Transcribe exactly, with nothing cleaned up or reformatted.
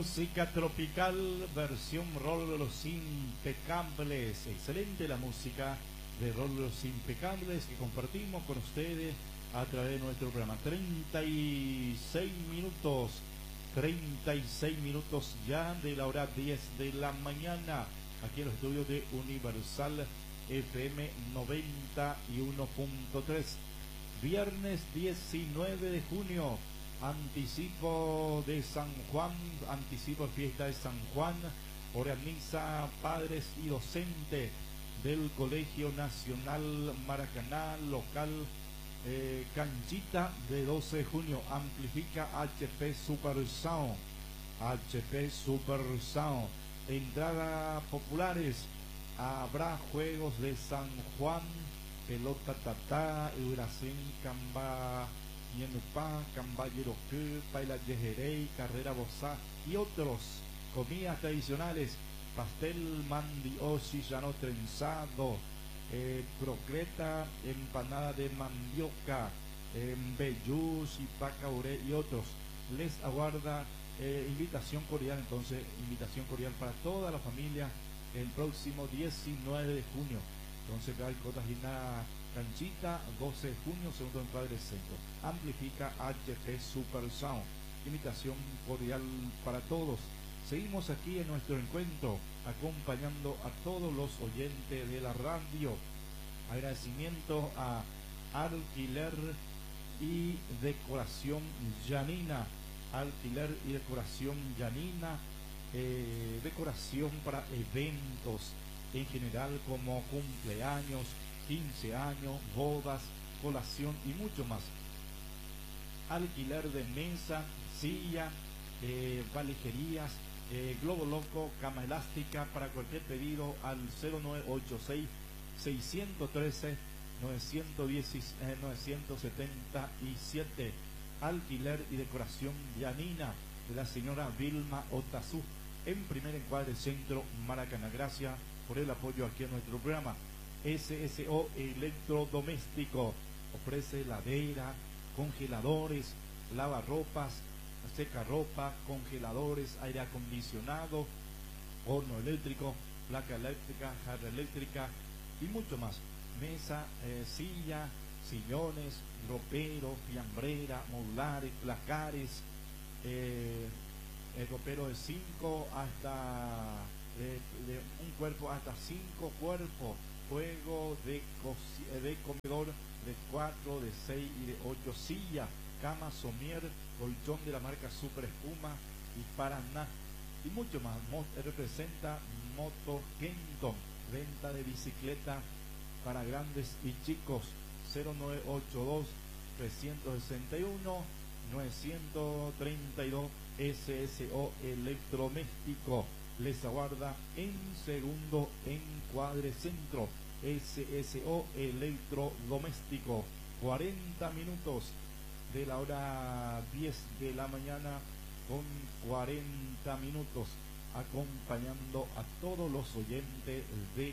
música tropical, versión Rol de los Impecables. Excelente la música de Rol de los Impecables que compartimos con ustedes a través de nuestro programa. treinta y seis minutos, treinta y seis minutos ya de la hora diez de la mañana, aquí en los estudios de Universal F M noventa y uno punto tres. Viernes diecinueve de junio, anticipo de San Juan, anticipo de fiesta de San Juan, organiza padres y docentes del Colegio Nacional Maracaná, local eh, Canchita de doce de junio, amplifica H P Super Sound, H P Super Sound, entradas populares, habrá juegos de San Juan, pelota tatá, Euracén, Camba, Ñenupá, Camballero Que, Paila Yejerey, Carrera Bozá y otros. Comidas tradicionales, pastel mandiosi, llano trenzado, eh, croqueta, empanada de mandioca, eh, vellús y pacauré y otros. Les aguarda eh, invitación cordial, entonces, invitación cordial para toda la familia el próximo diecinueve de junio. Entonces, Calcotajina Canchita, doce de junio, segundo en Padre Centro. Amplifica H P Super Sound. Invitación cordial para todos. Seguimos aquí en nuestro encuentro, acompañando a todos los oyentes de la radio. Agradecimiento a Alquiler y Decoración Yanina. Alquiler y Decoración Yanina. Eh, decoración para eventos en general como cumpleaños, quince años, bodas, colación y mucho más. Alquiler de mesa, silla, eh, valijerías, eh, globo loco, cama elástica. Para cualquier pedido al cero nueve ocho seis, seis uno tres, nueve uno cero, nueve siete siete. Alquiler y decoración Yanina, de la señora Vilma Otazú, en primer encuadre Centro Maracaná. Gracias por el apoyo aquí en nuestro programa. S S O Electrodoméstico ofrece heladera, congeladores, lavarropas, secarropa, congeladores, aire acondicionado, horno eléctrico, placa eléctrica, jarra eléctrica y mucho más. Mesa, eh, silla, sillones, ropero, fiambrera, modulares, placares, eh, el ropero de cinco hasta de, de un cuerpo hasta cinco cuerpos, juego de, de comedor de cuatro, de seis y de ocho sillas, cama somier, colchón de la marca Super Espuma y Paraná y mucho más. Mo representa Moto Kenton, venta de bicicleta para grandes y chicos. Cero nueve ocho dos, tres seis uno, nueve tres dos. S S O Electrodoméstico les aguarda en segundo encuadre Centro. S S O Electrodoméstico, cuarenta minutos de la hora diez de la mañana con cuarenta minutos, acompañando a todos los oyentes de